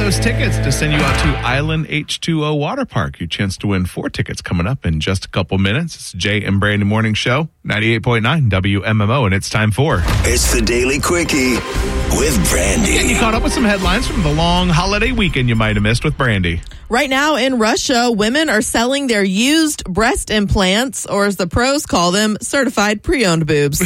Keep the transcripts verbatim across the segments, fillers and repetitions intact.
those tickets to send you out to Island H two O Water Park. Your chance to win four tickets coming up in just a couple minutes. It's Jay and Brandy Morning Show, ninety-eight point nine W M M O, and it's time for... It's the Daily Quickie with Brandy. And you caught up with some headlines from the long holiday weekend you might have missed with Brandy. Right now in Russia, women are selling their used breast implants, or as the pros call them, certified pre-owned boobs.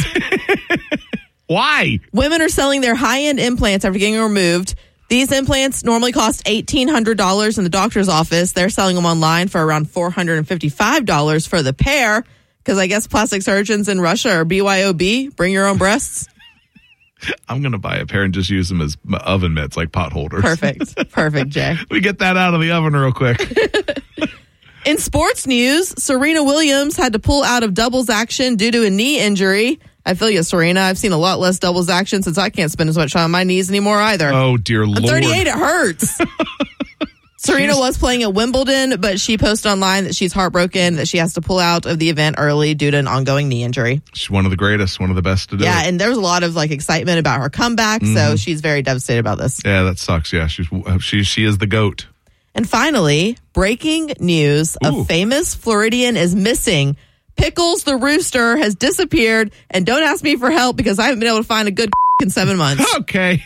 Why? Women are selling their high-end implants after getting removed. These implants normally cost eighteen hundred dollars in the doctor's office. They're selling them online for around four hundred fifty-five dollars for the pair, because I guess plastic surgeons in Russia are B Y O B, bring your own breasts. I'm going to buy a pair and just use them as oven mitts, like pot holders. Perfect. Perfect, Jay. We get that out of the oven real quick. In sports news, Serena Williams had to pull out of doubles action due to a knee injury. I feel you, Serena. I've seen a lot less doubles action since I can't spend as much time on my knees anymore either. Oh, dear I'm Lord. thirty-eight. It hurts. Serena was playing at Wimbledon, but she posted online that she's heartbroken that she has to pull out of the event early due to an ongoing knee injury. She's one of the greatest, one of the best to do Yeah, it. and there was a lot of like excitement about her comeback, mm-hmm. so she's very devastated about this. Yeah, that sucks. Yeah, she's she she is the GOAT. And finally, breaking news: Ooh. A famous Floridian is missing. Pickles the rooster has disappeared, and don't ask me for help because I haven't been able to find a good in seven months. Okay.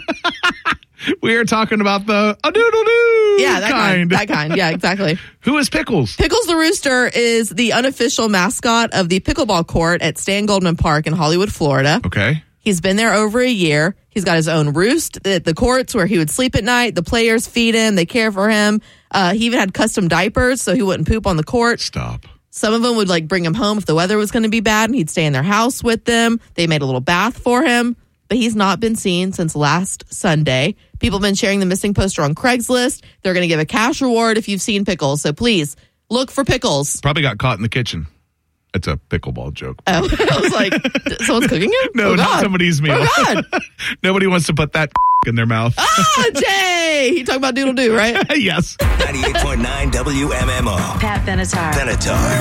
We are talking about the a doodle doo yeah, that kind. kind. That kind. Yeah, exactly. Who is Pickles? Pickles the rooster is the unofficial mascot of the pickleball court at Stan Goldman Park in Hollywood, Florida. Okay. He's been there over a year. He's got his own roost at the courts where he would sleep at night. The players feed him. They care for him. Uh, he even had custom diapers so he wouldn't poop on the court. Stop. Some of them would like bring him home if the weather was going to be bad, and he'd stay in their house with them. They made a little bath for him, but he's not been seen since last Sunday. People have been sharing the missing poster on Craigslist. They're going to give a cash reward if you've seen Pickles. So please look for Pickles. Probably got caught in the kitchen. It's a pickleball joke. Oh, I was like, someone's cooking it? No, oh, not God. somebody's meal. Oh, God. Nobody wants to put that in their mouth. Ah, Jay! You talking about doodle doo, right? Yes. ninety-eight point nine W M M O. Pat Benatar. Benatar.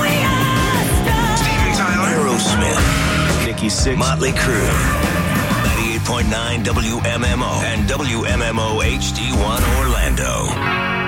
Steven Tyler. Aerosmith. Nikki Sixx. Motley Crue. ninety-eight point nine W M M O and W M M O H D one Orlando.